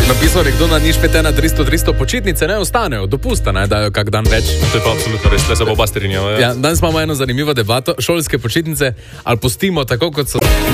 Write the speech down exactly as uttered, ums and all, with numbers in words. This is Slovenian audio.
napisal nekdo na nič pet ena tristo tristo, počitnice ne ostanejo, dopusta ne, dajo kak dan več. To je pa absolutno res, le se bo oba strinjava. Ja, danes imamo eno zanimivo debato, šolske počitnice ali pustimo tako, kot so...